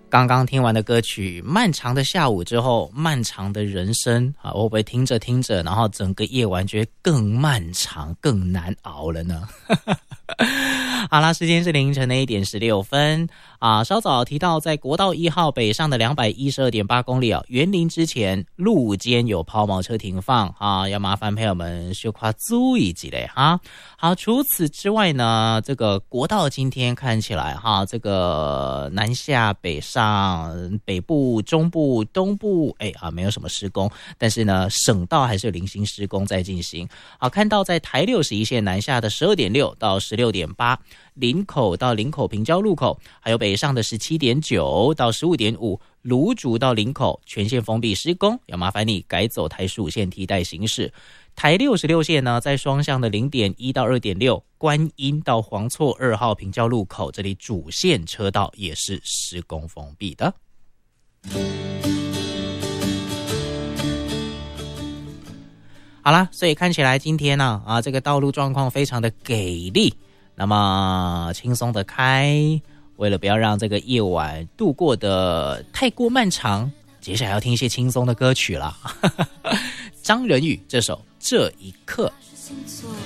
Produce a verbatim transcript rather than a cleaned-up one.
刚刚听完的歌曲《漫长的下午》之后，漫长的人生啊，会不会听着听着，然后整个夜晚觉得更漫长、更难熬了呢？好啦，时间是凌晨的一点十六分啊。稍早提到，在国道一号北上的两百一十二点八公里啊，园林之前路肩有抛锚车停放啊，要麻烦朋友们小可注意一下哈。好，除此之外呢，这个国道今天看起来哈，这个南下北上，北部、中部、东部，哎啊，没有什么施工，但是呢，省道还是有零星施工在进行。好，看到在台六十一线南下的十二点六到十六点八，林口到林口平交路口，还有北上的十七点九到十五点五，芦竹到林口全线封闭施工，要麻烦你改走台十五线替代行驶。台六十六线呢，在双向的 零点一到二点六，观音到黄厝二号平交路口，这里主线车道也是施工封闭的。好啦，所以看起来今天呢、啊，啊，这个道路状况非常的给力，那么轻松的开，为了不要让这个夜晚度过的太过漫长，接下来要听一些轻松的歌曲了。张仁宇这首《这一刻》。